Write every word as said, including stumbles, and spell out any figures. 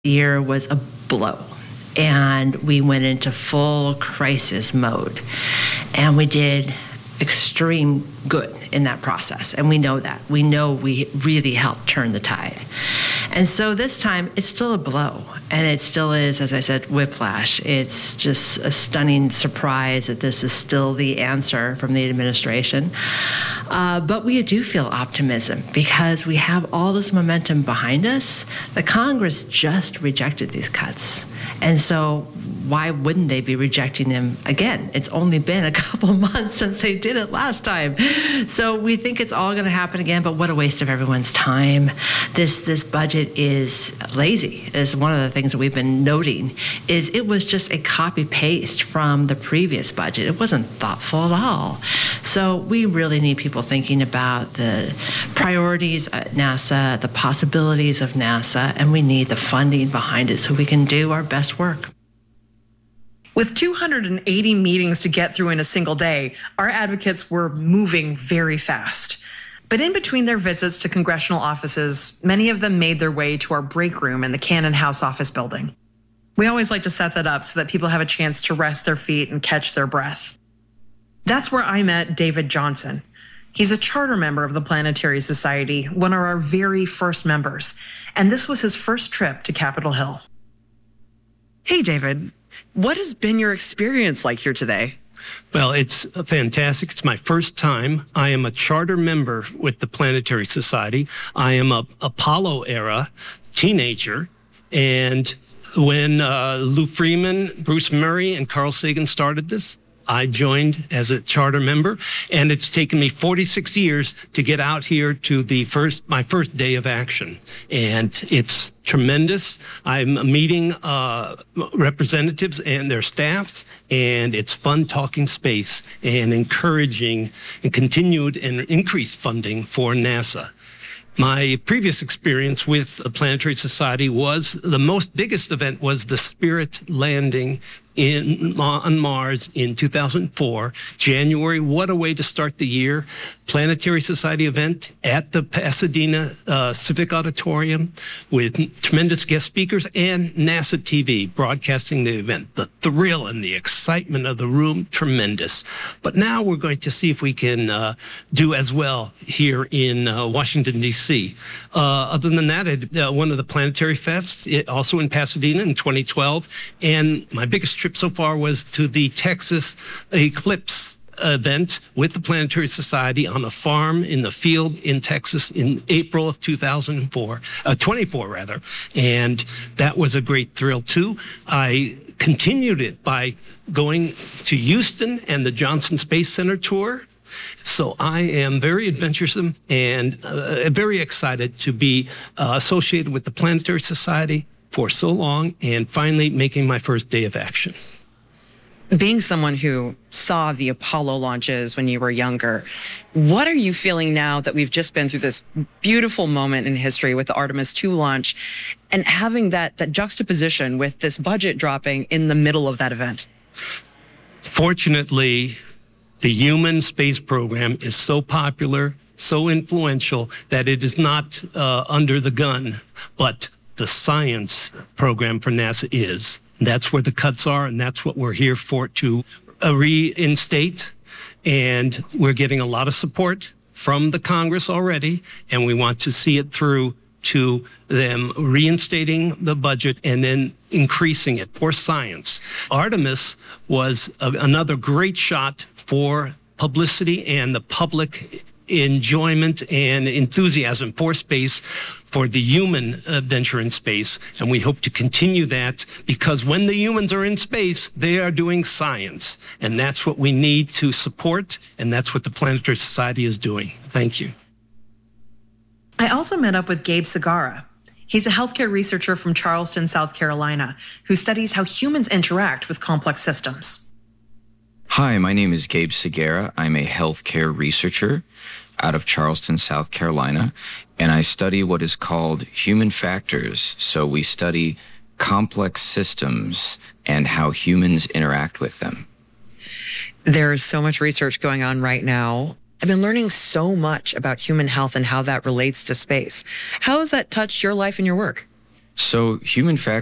year was a blow, and we went into full crisis mode, and we did extreme good in that process, and we know that. We know we really helped turn the tide. And so this time, it's still a blow, and it still is, as I said, whiplash. It's just a stunning surprise that this is still the answer from the administration. Uh, but we do feel optimism because we have all this momentum behind us. The Congress just rejected these cuts. And so why wouldn't they be rejecting them again? It's only been a couple months since they did it last time. So we think it's all going to happen again, but what a waste of everyone's time. This this budget is lazy, is one of the things that we've been noting, is it was just a copy-paste from the previous budget. It wasn't thoughtful at all. So we really need people thinking about the priorities at NASA, the possibilities of NASA, and we need the funding behind it so we can do our best work. With two hundred eighty meetings to get through in a single day, our advocates were moving very fast. But in between their visits to congressional offices, many of them made their way to our break room in the Cannon House office building. We always like to set that up so that people have a chance to rest their feet and catch their breath. That's where I met David Johnson. He's a charter member of the Planetary Society, one of our very first members, and this was his first trip to Capitol Hill. Hey, David. What has been your experience like here today? Well, it's fantastic. It's my first time. I am a charter member with the Planetary Society. I am a Apollo era teenager. And when uh, Lou Freeman, Bruce Murray, and Carl Sagan started this, I joined as a charter member, and it's taken me forty-six years to get out here to the first, my first day of action. And it's tremendous. I'm meeting uh, representatives and their staffs, and it's fun talking space and encouraging and continued and increased funding for NASA. My previous experience with the Planetary Society was the most biggest event was the Spirit landing in on Mars in two thousand four, January. What a way to start the year. Planetary Society event at the Pasadena uh, Civic Auditorium with tremendous guest speakers and NASA T V broadcasting the event. The thrill and the excitement of the room, tremendous. But now we're going to see if we can uh, do as well here in uh, Washington, D C. Uh, other than that, I did, uh, one of the Planetary Fests, it, also in Pasadena in twenty twelve. And my biggest trip so far was to the Texas Eclipse event with the Planetary Society on a farm in the field in Texas in April of two thousand four, uh, twenty-four rather, and that was a great thrill too. I continued it by going to Houston and the Johnson Space Center tour. So I am very adventuresome and uh, very excited to be uh, associated with the Planetary Society for so long and finally making my first day of action. Being someone who saw the Apollo launches when you were younger, what are you feeling now that we've just been through this beautiful moment in history with the Artemis two launch and having that, that juxtaposition with this budget dropping in the middle of that event? Fortunately, the human space program is so popular, so influential that it is not uh, under the gun, but the science program for NASA is. That's where the cuts are, and that's what we're here for, to uh, reinstate. And we're getting a lot of support from the Congress already, and we want to see it through to them reinstating the budget and then increasing it for science. Artemis was a, another great shot for publicity and the public enjoyment and enthusiasm for space, for the human adventure in space. And we hope to continue that because when the humans are in space, they are doing science. And that's what we need to support. And that's what the Planetary Society is doing. Thank you. I also met up with Gabe Segarra. He's a healthcare researcher from Charleston, South Carolina, who studies how humans interact with complex systems. Hi, my name is Gabe Segarra. I'm a healthcare researcher out of Charleston, South Carolina, and I study what is called human factors. So we study complex systems and how humans interact with them. There's so much research going on right now. I've been learning so much about human health and how that relates to space. How has that touched your life and your work? So human factors